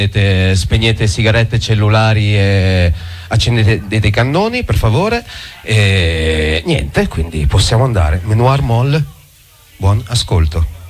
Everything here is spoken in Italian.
Spegnete sigarette, cellulari e accendete dei cannoni, per favore. E niente, quindi possiamo andare. Menoir Moll, buon ascolto.